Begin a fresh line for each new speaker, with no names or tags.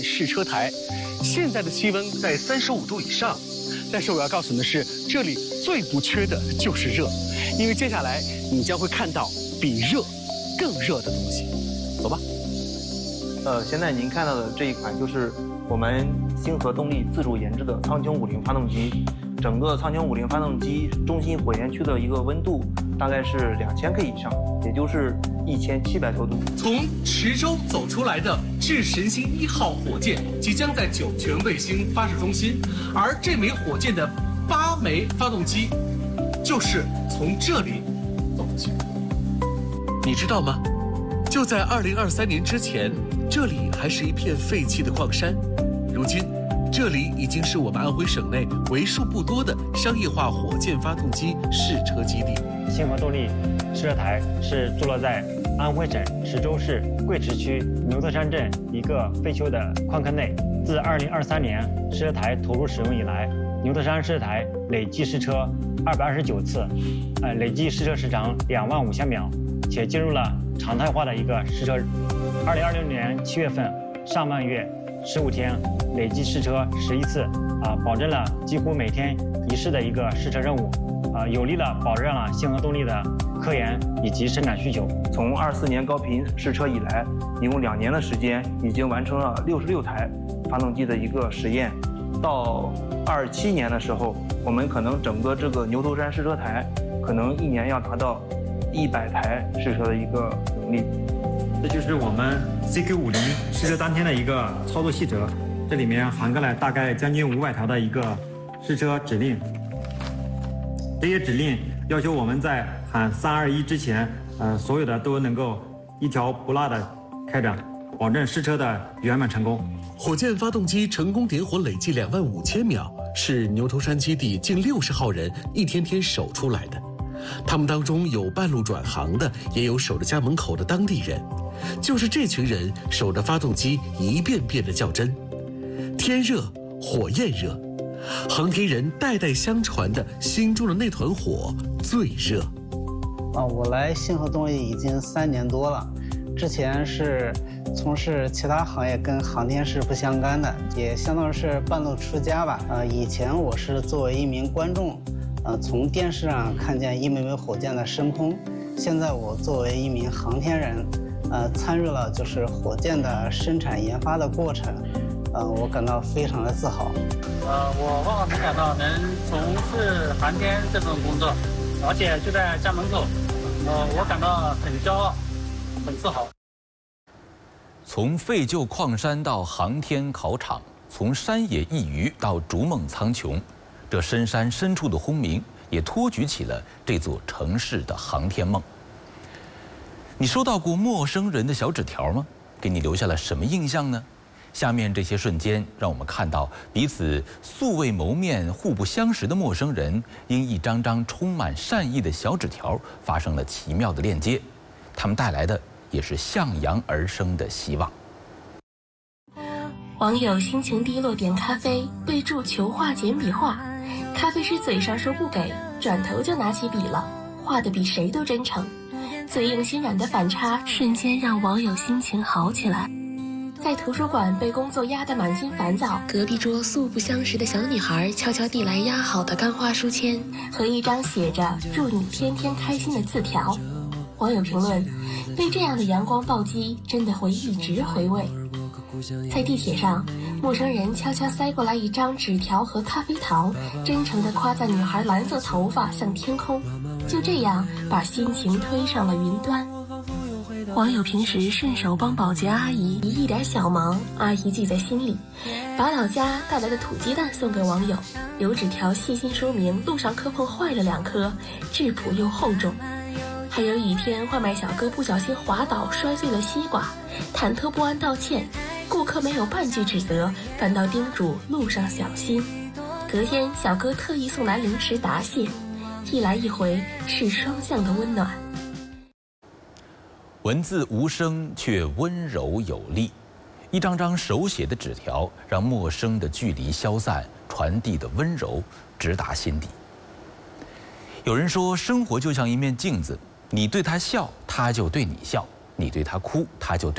试车台，现在的气温在35度以上。但是我要告诉你的是，这里最不缺的就是热，因为接下来你将会看到比热更热的东西。走吧。
现在您看到的这一款就是我们星河动力自主研制的苍穹50发动机。整个苍穹50发动机中心火焰区的一个温度大概是2000K 以上，也就是1700多度。
从池州走出来的智神星1号火箭即将在酒泉卫星发射中心，而这枚火箭的8枚发动机就是从这里走过去。你知道吗？就在2023年之前，这里还是一片废弃的矿山，如今这里已经是我们安徽省内为数不多的商业化火箭发动机试车基地。
星河动力试车台是坐落在安徽省池州市贵池区牛头山镇一个废弃的矿坑内。自2023年试车台投入使用以来，牛头山试车台累计试车229次，累计试车时长25000秒，且进入了常态化的一个试车。2026年7月份上半月15天，累计试车11次，保证了几乎每天一试的一个试车任务，有力地保证了星河动力的科研以及生产需求。
从24年高频试车以来，一共2年的时间，已经完成了66台发动机的一个实验。到27年的时候，我们可能整个这个牛头山试车台，可能1年要达到100台试车的一个能力。
这就是我们 CQ50试车当天的一个操作细则，这里面涵盖了大概将近500条的一个试车指令。这些指令要求我们在喊3、2、1之前，所有的都能够一条不落的开展，保证试车的圆满成功。
火箭发动机成功点火累计25000秒，是牛头山基地近60号人一天天守出来的。他们当中有半路转行的，也有守着家门口的当地人。就是这群人守着发动机一遍遍的较真。天热，火焰热，航天人代代相传的心中的那团火最热。
我来星河动力已经3年多了，之前是从事其他行业跟航天是不相干的，也相当于是半路出家吧。以前我是作为一名观众，从电视上看见一枚枚火箭的升空，现在我作为一名航天人，参与了就是火箭的生产研发的过程，我感到非常的自豪。
我万万没想到能从事航天这份工作，而且就在家门口，我感到很骄傲，很自豪。
从废旧矿山到航天考场，从山野一隅到逐梦苍穹，这深山深处的轰鸣也托举起了这座城市的航天梦。你收到过陌生人的小纸条吗？给你留下了什么印象呢？下面这些瞬间，让我们看到彼此素未谋面、互不相识的陌生人，因一张张充满善意的小纸条发生了奇妙的链接，他们带来的也是向阳而生的希望。
网友心情低落点咖啡，备注求画简笔画，咖啡师嘴上说不给，转头就拿起笔了，画得比谁都真诚。嘴硬心软的反差，瞬间让网友心情好起来。在图书馆被工作压得满心烦躁，隔壁桌素不相识的小女孩悄悄递来压好的干花书签和一张写着“祝你天天开心”的字条。网友评论：被这样的阳光暴击，真的会一直回味。在地铁上，陌生人悄悄塞过来一张纸条和咖啡糖，真诚地夸赞女孩蓝色头发像天空，就这样把心情推上了云端。网友平时顺手帮保洁阿姨一点小忙，阿姨记在心里，把老家带来的土鸡蛋送给网友，留纸条细心说明路上磕碰坏了2颗，质朴又厚重。还有雨天外卖小哥不小心滑倒摔碎了西瓜，忐忑不安道歉，顾客没有半句指责，反倒叮嘱路上小心。隔天小哥特意送来零食答谢，一来一回是双向的温暖。
文字无声却温柔有力，一张张手写的纸条让陌生的距离消散，传递的温柔直达心底。有人说，生活就像一面镜子，你对他笑，他就对你笑；你对他哭，他就对